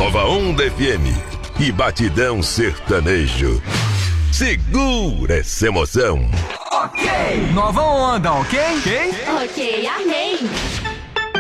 Nova Onda FM e Batidão Sertanejo. Segura essa emoção. Ok, Nova Onda, ok? Ok, amém.